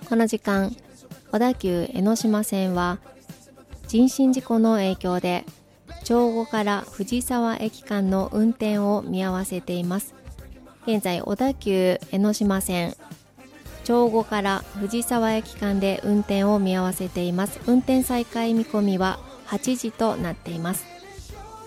この時間、小田急江ノ島線は人身事故の影響で長後から藤沢駅間の運転を見合わせています。現在、小田急江ノ島線長後から藤沢駅間で運転を見合わせています。運転再開見込みは8時となっています。